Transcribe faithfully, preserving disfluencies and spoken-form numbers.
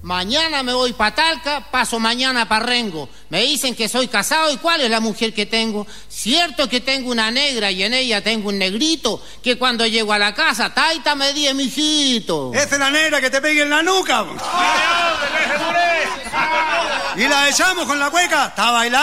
Mañana me voy para Talca, paso mañana para Rengo. Me dicen que soy casado y cuál es la mujer que tengo. Cierto que tengo una negra y en ella tengo un negrito que cuando llego a la casa, taita me di, mijito. Esa es la negra que te pegue en la nuca. Y la echamos con la cueca, está bailando.